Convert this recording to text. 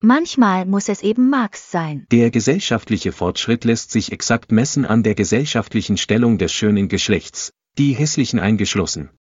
Manchmal muss es eben Marx sein. Der gesellschaftliche Fortschritt lässt sich exakt messen an der gesellschaftlichen Stellung des schönen Geschlechts, die hässlichen eingeschlossen.